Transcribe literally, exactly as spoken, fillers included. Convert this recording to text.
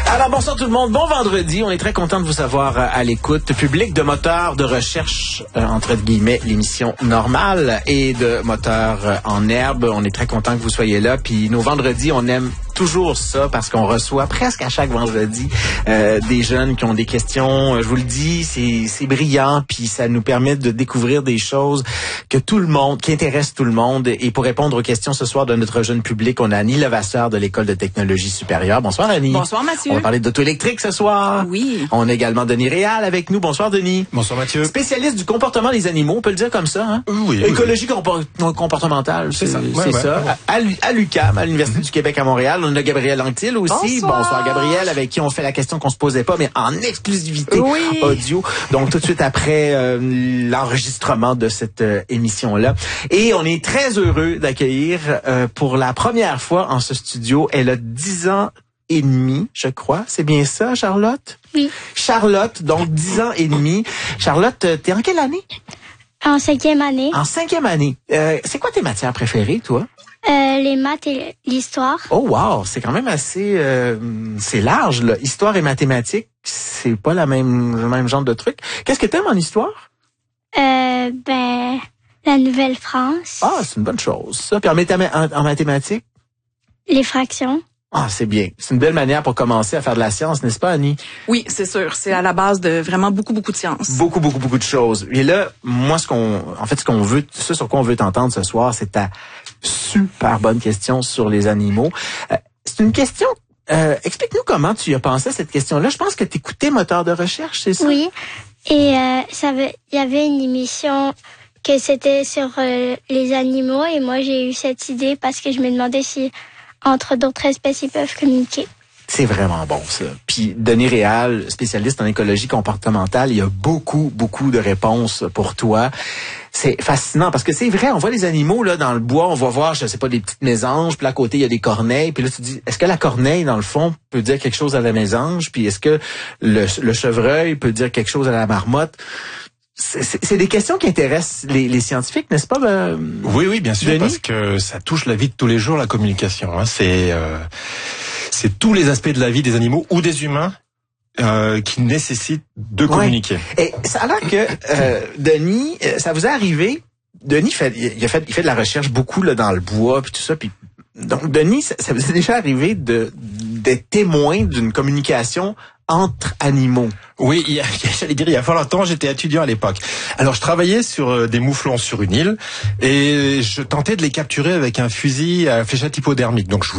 Alors, bonsoir tout le monde. Bon vendredi. On est très content de vous savoir à l'écoute. Public de Moteur de recherche, euh, entre guillemets, l'émission normale, et de Moteur en herbe. On est très content que vous soyez là. Puis nos vendredis, on aime toujours ça parce qu'on reçoit presque à chaque vendredi euh, des jeunes qui ont des questions. Je vous le dis, c'est c'est brillant, puis ça nous permet de découvrir des choses que tout le monde, qui intéressent tout le monde. Et pour répondre aux questions ce soir de notre jeune public, on a Annie Levasseur de l'École de technologie supérieure. Bonsoir Annie. Bonsoir Mathieu. On va parler d'auto électrique ce soir. Oui. On a également Denis Réal avec nous. Bonsoir Denis. Bonsoir Mathieu. Spécialiste du comportement des animaux, on peut le dire comme ça, hein? Oui. Écologie compor- comportementale, c'est, c'est ça. Ouais, c'est ouais, ça. ouais. À, à l'U Q A M, à l'Université mm-hmm. du Québec à Montréal, on a Gabriel Anctil aussi. Bonsoir. Bonsoir Gabriel, avec qui on fait la question qu'on se posait pas, mais en exclusivité oui. audio. Donc tout de suite après euh, l'enregistrement de cette euh, émission-là. Et on est très heureux d'accueillir euh, pour la première fois en ce studio. Elle a dix ans et demi, je crois. C'est bien ça, Charlotte? Oui. Charlotte, donc dix ans et demi. Charlotte, t'es en quelle année? En cinquième année. En cinquième année. Euh, c'est quoi tes matières préférées, toi? Euh, les maths et l'histoire. Oh wow, c'est quand même assez, euh, c'est large là. Histoire et mathématiques, c'est pas la même, le même genre de truc. Qu'est-ce que t'aimes en histoire? Euh, ben, la Nouvelle-France. Ah, c'est une bonne chose. Ça. Puis en, métam- en, en mathématiques? Les fractions. Ah, c'est bien. C'est une belle manière pour commencer à faire de la science, n'est-ce pas, Annie? Oui, c'est sûr. C'est à la base de vraiment beaucoup, beaucoup de sciences. Beaucoup, beaucoup, beaucoup de choses. Et là, moi, ce qu'on, en fait, ce qu'on veut, ce sur quoi on veut t'entendre ce soir, c'est ta super bonne question sur les animaux. Euh, c'est une question. Euh, explique-nous comment tu as pensé à cette question-là. Je pense que tu écoutais Moteur de recherche, c'est ça? Oui. Et euh, ça veut, il y avait une émission que c'était sur euh, les animaux, et moi j'ai eu cette idée parce que je me demandais si entre d'autres espèces ils peuvent communiquer. C'est vraiment bon, ça. Puis, Denis Réal, spécialiste en écologie comportementale, il y a beaucoup, beaucoup de réponses pour toi. C'est fascinant parce que c'est vrai, on voit les animaux là dans le bois, on va voir, je sais pas, des petites mésanges, puis là à côté, il y a des corneilles, puis là tu te dis, est-ce que la corneille, dans le fond, peut dire quelque chose à la mésange, puis est-ce que le, le chevreuil peut dire quelque chose à la marmotte? C'est, c'est, c'est des questions qui intéressent les, les scientifiques, n'est-ce pas? Ben, oui, oui, bien sûr, Denis? parce que ça touche la vie de tous les jours, la communication. Hein. C'est, euh, c'est tous les aspects de la vie des animaux ou des humains euh, qui nécessitent de communiquer. Ouais. Et ça a l'air que euh, Denis, ça vous est arrivé. Denis fait, il a fait, il fait de la recherche beaucoup là dans le bois puis tout ça. Puis donc Denis, ça, ça vous est déjà arrivé de d'être témoin d'une communication entre animaux? Oui, il y a, j'allais dire, il y a fort longtemps, j'étais étudiant à l'époque. Alors, je travaillais sur euh, des mouflons sur une île et je tentais de les capturer avec un fusil à fléchette hypodermique. Donc, je